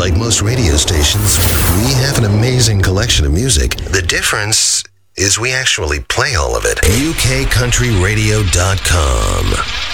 Like most radio stations, we have an amazing collection of music. The difference is we actually play all of it. UKCountryRadio.com.